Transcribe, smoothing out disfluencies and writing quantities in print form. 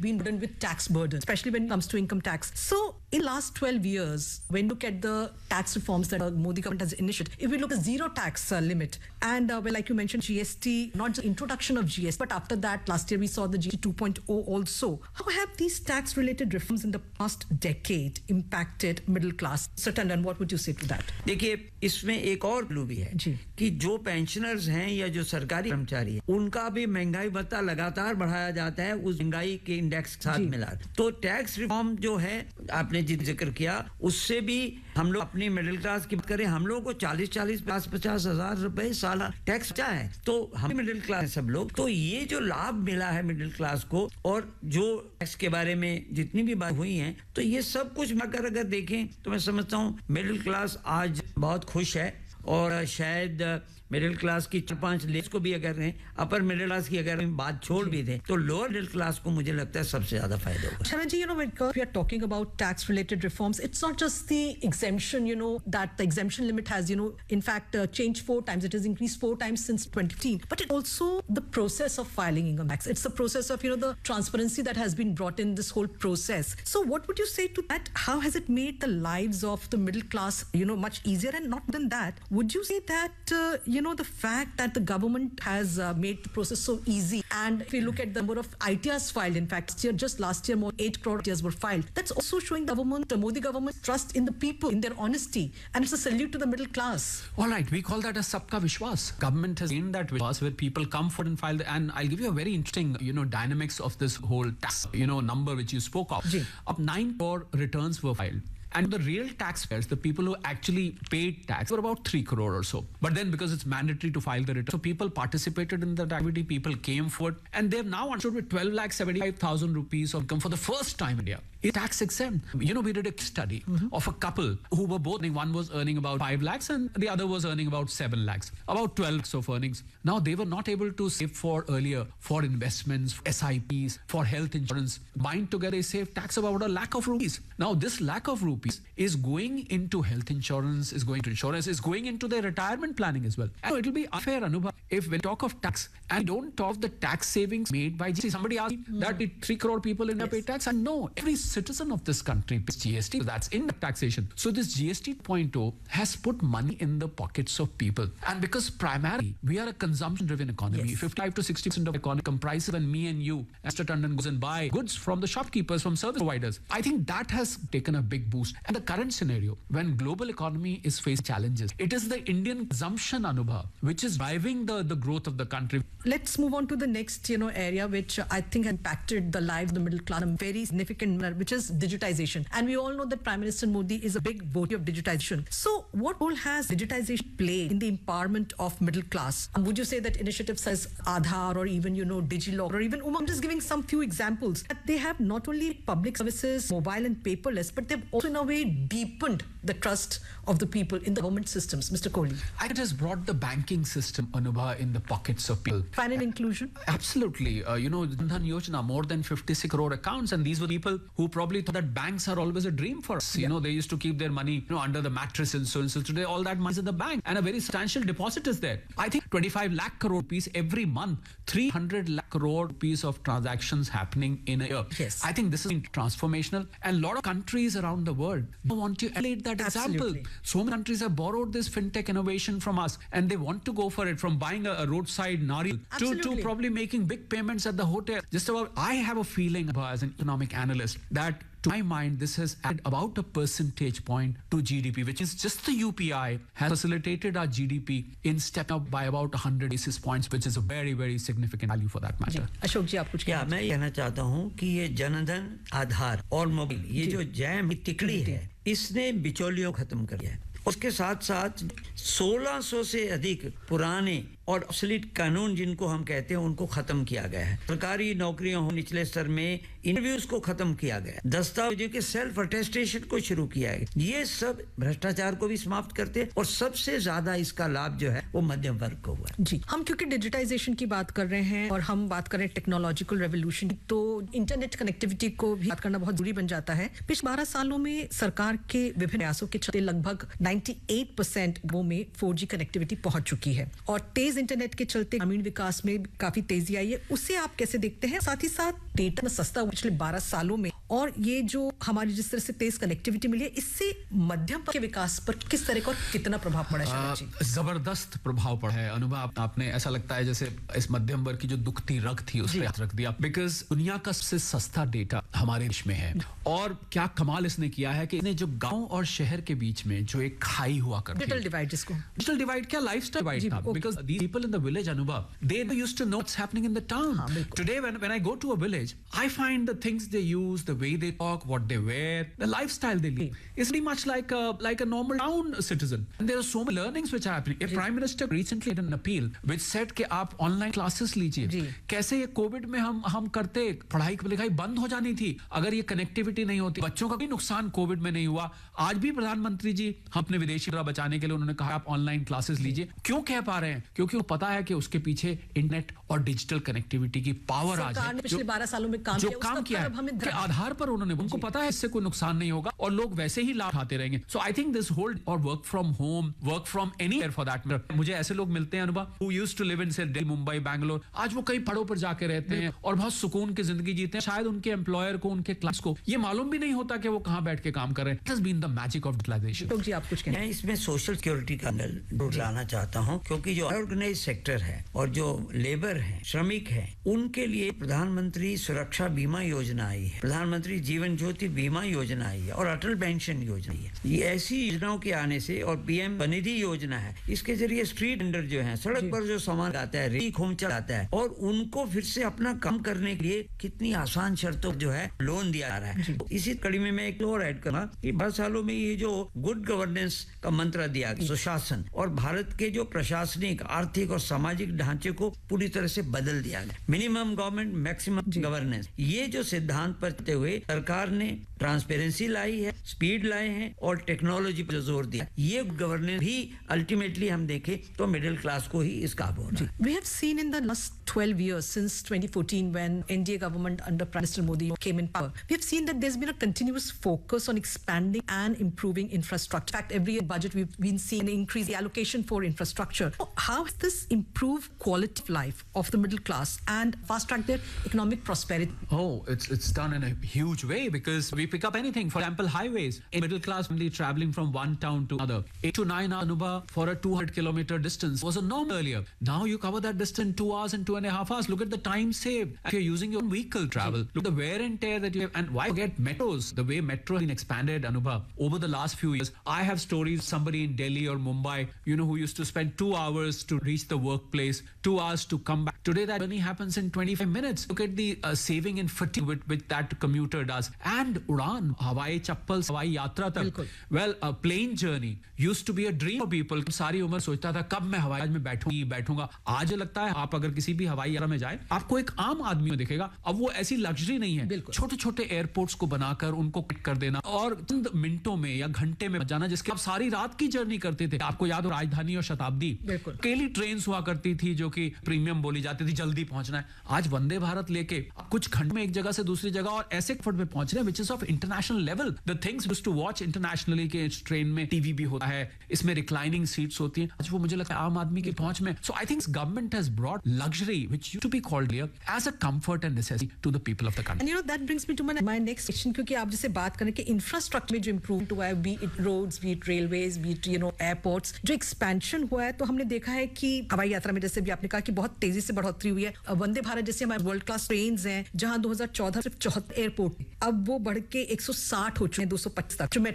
been burdened with tax burden, especially when it comes to income tax. So in last 12 years, when you look at the tax reforms that the Modi government has initiated, if we look at zero tax limit, and well, like you mentioned, GST, not just introduction of GST, but after that, last year we saw the GST 2.0 also. How have these tax-related reforms in the past decade impacted middle class? Sir Tandon, what would you say to that? देखिए, इसमें एक और पहलू भी है कि जो pensioners हैं या जो सरकारी कर्मचारी हैं, उनका भी महंगाई भत्ता लगातार बढ़ाया जाता है उस महंगाई के इंडेक्स के साथ मिला। तो टैक्स रिफॉर्म जो है, आपने जिक्र किया, उससे भी हम लोग अपनी मिडिल क्लास की बात करें, हम लोगों को 40-40, 50-50 हजार रुपए साल टैक्स बचा है। तो हम मिडिल क्लास है सब लोग, तो ये जो लाभ मिला है मिडिल क्लास को, और जो टैक्स के बारे में जितनी भी बात हुई है, तो ये सब कुछ मिलकर अगर देखें तो मैं समझता हूँ मिडिल क्लास आज बहुत खुश है। और शायद मिडिल क्लास की 4-5 लिस्ट को भी अगर अपर मिडिल क्लास की अगर बात छोड़ भी दें तो लोअर मिडिल क्लास को मुझे लगता है सबसे ज्यादा फायदा होगा। Sharan ji, when we are talking about tax related reforms, it's not just the exemption, that the exemption limit has, in fact changed 4 times. It has increased 4 times since 2015, but it also the process of filing income tax. It's the process of, the transparency that has been brought in this whole process. So what would you say to that? How has it made the lives of the middle class, much easier? And not than that, would you say that, the fact that the government has made the process so easy, and if we look at the number of ITRs filed, in fact, just last year more 8 crore ITRs were filed, that's also showing the Modi government's trust in the people, in their honesty, and it's a salute to the middle class. All right, we call that a Sabka Vishwas. Government has gained that Vishwas where people come forward and file, and I'll give you a very interesting, dynamics of this whole tax, number which you spoke of. Of 9 crore returns were filed. And the real taxpayers, the people who actually paid tax, were about 3 crore or so. But then because it's mandatory to file the return, so people participated in that activity, people came forward, and they're now understood with 12,75,000 rupees of income for the first time in India. It's tax exempt. We did a study of a couple who were both, one was earning about 5 lakhs and the other was earning about 7 lakhs, about 12 lakhs of earnings. Now they were not able to save for earlier, for investments, for SIPs, for health insurance. Bind together, they save tax about 1 lakh of rupees. Now this lakh of rupees is going into health insurance, is going to insurance, is going into their retirement planning as well. And it will be unfair, Anubha, if we talk of tax and don't talk the tax savings made by GST. Somebody asked me that did 3 crore people in India pay tax? And no, every citizen of this country pays GST. That's in taxation. So this GST 2.0 has put money in the pockets of people. And because primarily we are a consumption-driven economy, 55 to 60% of the economy comprises when me and you, Mr. Tandon, goes and buy goods from the shopkeepers, from service providers. I think that has taken a big boost. And the current scenario, when global economy is facing challenges, it is the Indian consumption, Anubha, which is driving the growth of the country. Let's move on to the next, area which I think impacted the lives of the middle class in a very significant manner, which is digitization. And we all know that Prime Minister Modi is a big devotee of digitization. So what role has digitization played in the empowerment of middle class? Would you say that initiatives such as Aadhaar or even, DigiLocker or even Umang, just giving some few examples, that they have not only public services, mobile and paperless, but they've also in a way deepened the trust of the people in the government systems. Mr. Kohli. It has brought the banking system, Anubha, in the pockets of people. Financial inclusion? Absolutely. Jan Dhan Yojana, more than 56 crore accounts, and these were people who probably thought that banks are always a dream for us. They used to keep their money under the mattress and so. Today all that money is in the bank and a very substantial deposit is there. I think 25 lakh crore rupees every month, 300 lakh crore rupees of transactions happening in a year. Yes. I think this is transformational, and a lot of countries around the world want to emulate that example. So many countries have borrowed this fintech innovation from us, and they want to go for it, from buying a roadside nariyal to probably making big payments at the hotel. I have a feeling as an economic analyst that to my mind, this has added about a percentage point to GDP, which is just the UPI has facilitated our GDP in stepping up by about 100 basis points, which is a very, very significant value for that matter. Ashok ji, आप कुछ कहना? मैं कहना चाहता हूँ कि ये जनधन, आधार और मोबाइल, ये जो जैम तिकड़ी है, इसने बिचौलियों खत्म कर दिया है। उसके साथ साथ 1600 से अधिक पुराने और ऑब्सोलीट कानून जिनको हम कहते हैं उनको खत्म किया गया है। सरकारी नौकरियों हो निचले स्तर में इंटरव्यूज को खत्म किया गया है। दस्तावेजों के सेल्फ अटेस्टेशन को शुरू किया है। ये सब भ्रष्टाचार को भी समाप्त करते हैं और सबसे ज्यादा इसका लाभ जो है वो मध्यम वर्ग को हुआ है। जी, हम क्योंकि डिजिटाइजेशन की बात कर रहे हैं और हम बात कर रहे हैं टेक्नोलॉजिकल रेवोल्यूशन, तो इंटरनेट कनेक्टिविटी को भी बात करना बहुत जरूरी बन जाता है। पिछले 12 सालों में सरकार के विभिन्न प्रयासों के चलते लगभग 98% गांवों में 4G कनेक्टिविटी पहुंच चुकी है और तेज तेज इंटरनेट के चलते ग्रामीण विकास में काफी तेजी आई है, उसे आप कैसे देखते हैं? साथ ही साथ डेटा में सस्ता हुआ पिछले 12 सालों में, और ये जो हमारी जिस तरह से तेज कनेक्टिविटी मिली है, इससे मध्यम वर्ग के विकास पर किस तरह का और कितना प्रभाव पड़ा है? जबरदस्त प्रभाव पड़ा है अनुभव। आपने ऐसा लगता है जैसे इस मध्यम वर्ग की जो दुखती रग थी उस पे हाथ रख दिया, बिकॉज दुनिया का सबसे सस्ता डेटा हमारे देश में है। और क्या कमाल इसने किया है कि इसने जो गांव और शहर के बीच में जो एक खाई हुआ करती है, डिजिटल डिवाइड, जिसको डिजिटल डिवाइड क्या लाइफस्टाइल डिवाइड था, because these people in the village, Anubhav, they used to know what's happening in the town. Today when I go to a village, I find the things they use, the way they talk, what they wear, the lifestyle they live is pretty much like a normal town citizen. And there are so many learnings which are happening. A prime minister recently had an appeal which said कि आप online classes लीजिए। कैसे ये Covid में हम करते, पढ़ाई लिखाई बंद हो जानी थी अगर ये कनेक्टिविटी नहीं होती, बच्चों का भी नुकसान कोविड में नहीं हुआ। आज भी प्रधानमंत्री जी हम अपने विदेशी मुद्रा बचाने के लिए उन्होंने कहा आप ऑनलाइन क्लासेस लीजिए। क्यों कह पा रहे हैं? क्योंकि वो पता है कि उसके पीछे इंटरनेट और डिजिटल कनेक्टिविटी की पावर आज है। पिछले 12 सालों में काम किया है के आधार पर उन्होंने, उनको पता है इससे कोई नुकसान नहीं होगा और लोग वैसे ही लाभ उठाते रहेंगे। सो आई थिंक दिस होल और work from home, work from anywhere for that matter. मुझे ऐसे लोग मिलते हैं अनुभव who used to live in Delhi, Mumbai, Bangalore, आज वो कई पहाड़ों पर जाके रहते हैं और बहुत सुकून की जिंदगी जीते हैं। शायद उनके एम्प्लॉयर को, उनके क्लास को ये मालूम भी नहीं होता कि वो कहाँ बैठ के काम कर रहे हैं। It has been the magic of digitalisation. जी आप कुछ कहें? मैं इसमें सोशल सिक्योरिटी का अंदर लाना चाहता हूँ, क्योंकि जो ऑर्गेनाइज सेक्टर है और जो लेबर है, श्रमिक है, उनके लिए प्रधानमंत्री सुरक्षा बीमा योजना आई है, प्रधानमंत्री जीवन ज्योति बीमा योजना आई है और अटल पेंशन योजना आई है। ये ऐसी योजनाओं के आने से, और पीएम स्वनिधि योजना है, इसके जरिए स्ट्रीट वेंडर जो है, सड़क पर जो सामान आता है, रेडी खोमचा आता है, और उनको फिर से अपना काम करने के लिए कितनी आसान शर्तों जो है लोन दिया जा रहा है। इसी कड़ी में मैं एक और ऐड करूंगा कि 12 सालों में ये जो गुड गवर्नेंस का मंत्र दिया, सुशासन, और भारत के जो प्रशासनिक, आर्थिक और सामाजिक ढांचे को पूरी तरह से बदल दिया गया। मिनिमम गवर्नमेंट मैक्सिमम गवर्नेंस, ये जो सिद्धांत पर चलते हुए सरकार ने ट्रांसपेरेंसी लाई है, स्पीड लाए हैं और टेक्नोलॉजी पर जोर दिया। ये गवर्नेंस भी अल्टीमेटली हम देखें तो मिडिल क्लास को ही इसका लाभ हो रहा है। We have seen in the last 12 years since 2014 when NDA government under Prime Minister Modi came in power, we have seen that there's been a continuous focus on expanding and improving infrastructure. In fact, every year budget we've been seeing an increase in allocation for infrastructure. So how has this improved quality of life of the middle class and fast-tracked their economic prosperity? Oh, it's done in a huge way, because we pick up anything. For example, highways. A middle class family traveling from one town to another, 8 to 9 hours for a 200-kilometer distance was a norm earlier. Now you cover that distance in 2 hours and 2.5 hours. Look at the time saved. If you're using your own vehicle travel, look at the wear and tear that you have. And why forget metros? The way metro has been expanded, Anubhav, over the last few years. I have stories, somebody in Delhi or Mumbai, who used to spend 2 hours to reach the workplace, 2 hours to come back. Today that journey happens in 25 minutes. Look at the saving in fatigue which that commuter does. And Udan, Hawai Chappal, Hawai Yatra tak. Well, a plane journey used to be a dream for people. सारी उम्र सोचता था कब मैं हवाई जहाज में बैठूंगा। आज लगता है आप अगर किसी भी हवाई यात्रा में जाए, आपको एक आम आदमी में दिखेगा। अब वो ऐसी लग्जरी नहीं है। छोटे छोटे एयरपोर्ट्स को बनाकर उनको क्लिक कर देना और चंद मिनटों में या घंटे में जाना, जिसके आप सारी रात की जर्नी करते थे। आपको याद हो राजधानी और शताब्दी, अकेली ट्रेन हुआ करती थी जो कि प्रीमियम बोली जाती थी, जल्दी पहुंचना है। आज वंदे भारत लेके कुछ घंटे में एक जगह से दूसरी जगह और ऐसे कंफर्ट में पहुंच रहे हैं, which is of international level. The things used to watch internationally के इस ट्रेन में टीवी भी होता है, इसमें रिक्लाइनिंग सीट्स होती हैं, आज वो मुझे लगता है आम आदमी की पहुंच में। सो I think government has brought luxury which used to be called here as a comfort and necessity to the people of the country. And that brings me to my next question, क्योंकि आप जैसे बात करें कि infrastructure में जो improvement हुआ है, B it roads, B it railways, B it airports, जो एक्सपेंशन हुआ है, तो हमने देखा है कि हवाई यात्रा में जैसे भी आपने कहा कि बहुत तेजी से बढ़ोतरी हुई है। वंदे भारत जैसे हमारे वर्ल्ड क्लास ट्रेन्स हैं, जहां 2014 सिर्फ 74 एयरपोर्ट, अब वो बढ़ के 160 हो चुके हैं, 225 तक।